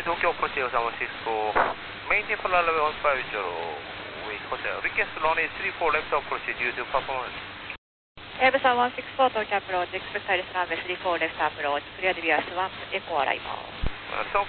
Tokyo Hotel San Francisco. Maintain for level 150. Wait, hotel. Request runway 34 left approach due to performance. Airbus 164 Tokyo approach, expect iris runway 34 left approach, clear to be as 1 echo arrival.